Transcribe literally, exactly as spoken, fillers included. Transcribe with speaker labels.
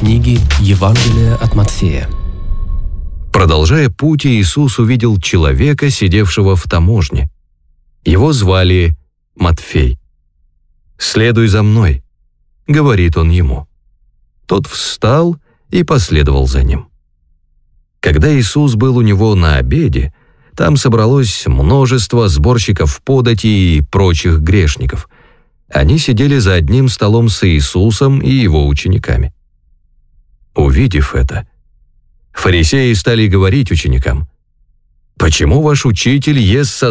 Speaker 1: книги Евангелия от Матфея.
Speaker 2: Продолжая путь, Иисус увидел человека, сидевшего в таможне. Его звали Матфей. «Следуй за мной», — говорит он ему. Тот встал и последовал за ним. Когда Иисус был у него на обеде, там собралось множество сборщиков подати и прочих грешников. Они сидели за одним столом с Иисусом и его учениками. Увидев это, фарисеи стали говорить ученикам: «Почему ваш учитель ест со